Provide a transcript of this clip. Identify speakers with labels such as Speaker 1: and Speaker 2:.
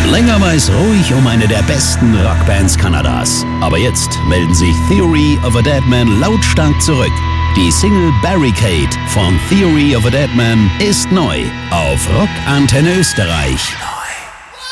Speaker 1: Länger war es ruhig um eine der besten Rockbands Kanadas. Aber jetzt melden sich Theory of a Deadman lautstark zurück. Die Single Barricade von Theory of a Deadman ist neu auf Rock Antenne Österreich.